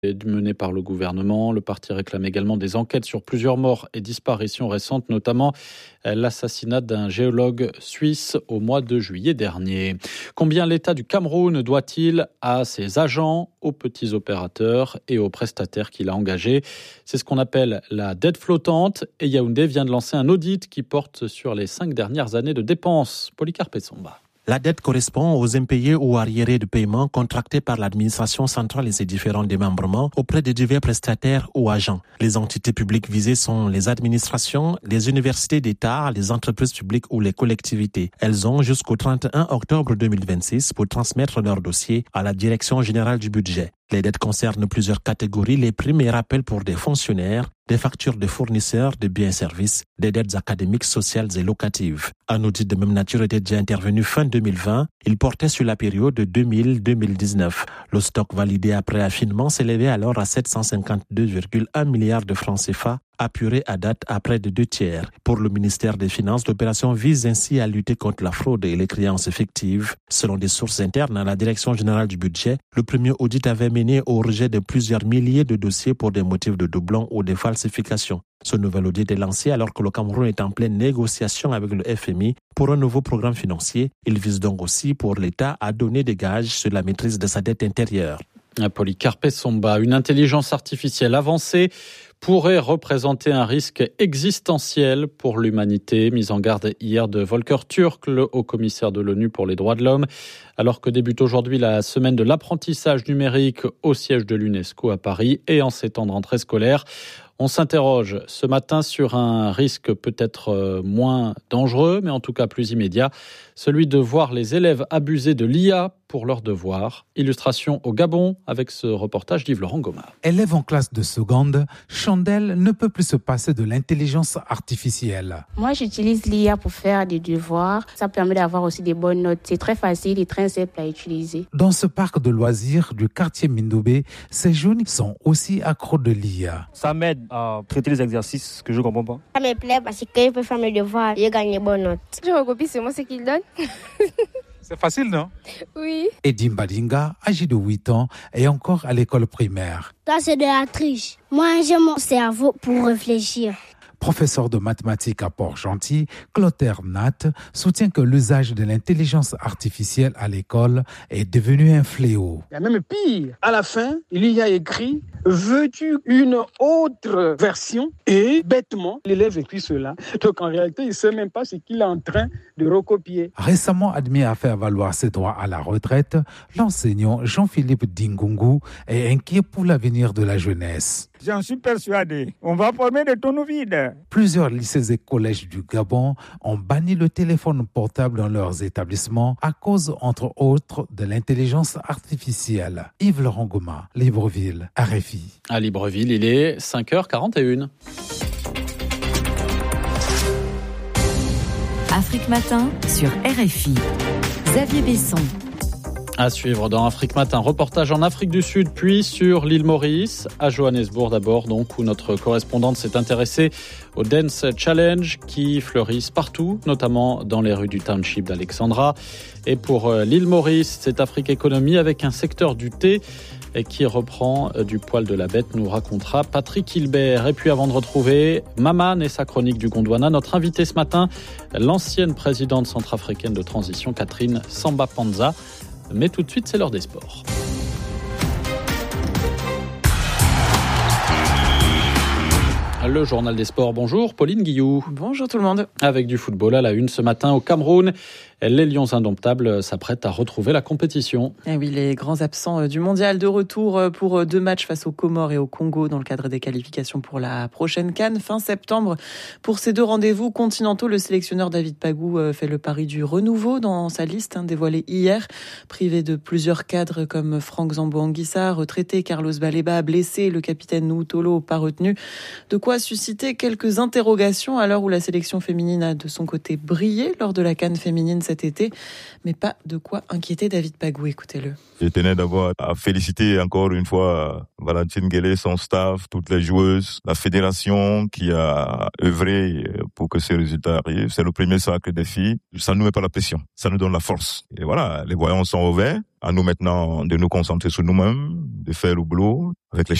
menée par le gouvernement. Le parti réclame également des enquêtes sur plusieurs morts et disparitions récentes, notamment l'assassinat d'un géologue suisse au mois de juillet dernier. Combien l'État du Cameroun doit-il à ses agents, aux petits opérateurs et aux prestataires qu'il a engagés? C'est ce qu'on appelle la dette flottante. Et Yaoundé vient de lancer un audit qui porte sur les 5 dernières années de dépenses. Polycarpe Tsomba. La dette correspond aux impayés ou arriérés de paiement contractés par l'administration centrale et ses différents démembrements auprès de divers prestataires ou agents. Les entités publiques visées sont les administrations, les universités d'État, les entreprises publiques ou les collectivités. Elles ont jusqu'au 31 octobre 2026 pour transmettre leur dossier à la Direction générale du budget. Les dettes concernent plusieurs catégories, les primes et rappels pour des fonctionnaires, des factures de fournisseurs de biens et services, des dettes académiques, sociales et locatives. Un audit de même nature était déjà intervenu fin 2020. Il portait sur la période de 2000-2019. Le stock validé après affinement s'élevait alors à 752,1 milliards de francs CFA, apuré à date à près de 2/3. Pour le ministère des Finances, l'opération vise ainsi à lutter contre la fraude et les créances fictives. Selon des sources internes à la Direction générale du budget, le premier audit avait mené au rejet de plusieurs milliers de dossiers pour des motifs de doublons ou de falsification. Ce nouvel audit est lancé alors que le Cameroun est en pleine négociation avec le FMI pour un nouveau programme financier. Il vise donc aussi pour l'État à donner des gages sur la maîtrise de sa dette intérieure. Polycarpe Tsomba, une intelligence artificielle avancée pourrait représenter un risque existentiel pour l'humanité. Mise en garde hier de Volker Türk, le haut-commissaire de l'ONU pour les droits de l'homme, alors que débute aujourd'hui la semaine de l'apprentissage numérique au siège de l'UNESCO à Paris et en ces temps de rentrée scolaire. On s'interroge ce matin sur un risque peut-être moins dangereux, mais en tout cas plus immédiat, celui de voir les élèves abuser de l'IA pour leurs devoirs. Illustration au Gabon avec ce reportage d'Yves-Laurent Goma. Élève en classe de seconde, Chandelle ne peut plus se passer de l'intelligence artificielle. Moi, j'utilise l'IA pour faire des devoirs. Ça permet d'avoir aussi des bonnes notes. C'est très facile et très simple à utiliser. Dans ce parc de loisirs du quartier Mindoubé, ces jeunes sont aussi accros de l'IA. Ça m'aide à traiter les exercices que je ne comprends pas. Ça me plaît parce que je peux faire mes devoirs et gagner des bonnes notes. Je recopie seulement ce qu'il donne. C'est facile, non? Oui. Edim Badinga, âgé de 8 ans, est encore à l'école primaire. Ça, c'est de la triche. Moi, j'ai mon cerveau pour réfléchir. Professeur de mathématiques à Port-Gentil, Clotaire Nat soutient que l'usage de l'intelligence artificielle à l'école est devenu un fléau. Il y a même pire. À la fin, il y a écrit « Veux-tu une autre version ?» Et bêtement, l'élève écrit cela. Donc en réalité, il ne sait même pas ce qu'il est en train de recopier. Récemment admis à faire valoir ses droits à la retraite, l'enseignant Jean-Philippe Dingungu est inquiet pour l'avenir de la jeunesse. J'en suis persuadé. On va former des tonneaux vides. Plusieurs lycées et collèges du Gabon ont banni le téléphone portable dans leurs établissements à cause, entre autres, de l'intelligence artificielle. Yves-Laurent Goma, Libreville, RFI. À Libreville, il est 5h41. Afrique Matin sur RFI. Xavier Besson. À suivre dans Afrique Matin, reportage en Afrique du Sud, puis sur l'île Maurice, à Johannesburg d'abord, donc, où notre correspondante s'est intéressée au Dance Challenge qui fleurissent partout, notamment dans les rues du township d'Alexandra. Et pour l'île Maurice, c'est Afrique Économie avec un secteur du thé qui reprend du poil de la bête, nous racontera Patrick Hilbert. Et puis avant de retrouver Maman et sa chronique du Gondwana, notre invitée ce matin, l'ancienne présidente centrafricaine de transition, Catherine Samba-Panza. Mais tout de suite, c'est l'heure des sports. Le journal des sports, bonjour Pauline Guillou. Bonjour tout le monde. Avec du football à la une ce matin au Cameroun, les Lions indomptables s'apprêtent à retrouver la compétition. Et oui, les grands absents du mondial de retour pour 2 matchs face aux Comores et au Congo dans le cadre des qualifications pour la prochaine CAN fin septembre. Pour ces 2 rendez-vous continentaux, le sélectionneur David Pagou fait le pari du renouveau dans sa liste dévoilée hier. Privé de plusieurs cadres comme Franck Zambo-Anguissa, retraité, Carlos Baleba blessé, le capitaine Noutolo pas retenu. De quoi susciter quelques interrogations à l'heure où la sélection féminine a de son côté brillé lors de la CAN féminine cet été, mais pas de quoi inquiéter David Pagou. Écoutez-le. Je tenais d'abord à féliciter encore une fois Valentine Guélé, son staff, toutes les joueuses, la fédération qui a œuvré pour que ces résultats arrivent. C'est le premier sacre des filles. Ça ne nous met pas la pression, ça nous donne la force. Et voilà, les voyants sont ouverts. À nous maintenant de nous concentrer sur nous-mêmes, de faire le boulot avec les